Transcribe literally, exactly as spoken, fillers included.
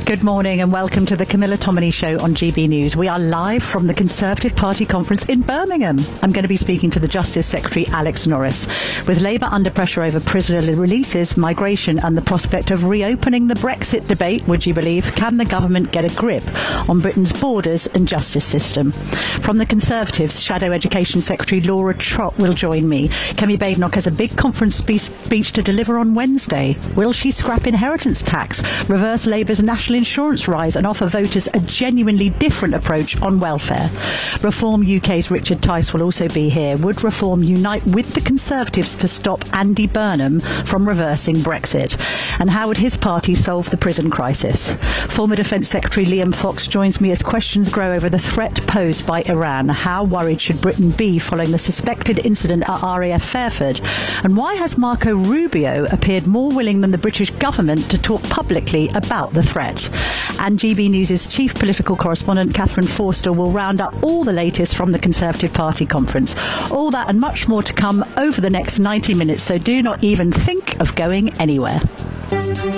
Good morning and welcome to the Camilla Tominey Show on G B News. We are live from the Conservative Party conference in Birmingham. I'm going to be speaking to the Justice Secretary, Alex Norris. With Labour under pressure over prisoner releases, migration and the prospect of reopening the Brexit debate, would you believe, can the government get a grip on Britain's borders and justice system? From the Conservatives, Shadow Education Secretary Laura Trott will join me. Kemi Badenoch has a big conference spe- speech to deliver on Wednesday. Will she scrap inheritance tax, reverse Labour's national insurance rise and offer voters a genuinely different approach on welfare? Reform U K's Richard Tice will also be here. Would Reform unite with the Conservatives to stop Andy Burnham from reversing Brexit? And how would his party solve the prison crisis? Former Defence Secretary Liam Fox joins me as questions grow over the threat posed by Iran. How worried should Britain be following the suspected incident at R A F Fairford? And why has Marco Rubio appeared more willing than the British government to talk publicly about the threat? And G B News' chief political correspondent Catherine Forster will round up all the latest from the Conservative Party conference. All that and much more to come over the next ninety minutes, so do not even think of going anywhere.